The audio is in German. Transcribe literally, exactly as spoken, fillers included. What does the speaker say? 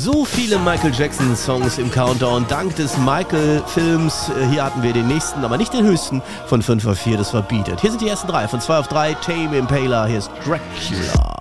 So viele Michael Jackson Songs im Countdown, dank des Michael-Films. Hier hatten wir den nächsten, aber nicht den höchsten von fünf auf vier, das war Beat It. Hier sind die ersten drei, von zwei auf drei, Tame Impala, hier ist Dracula.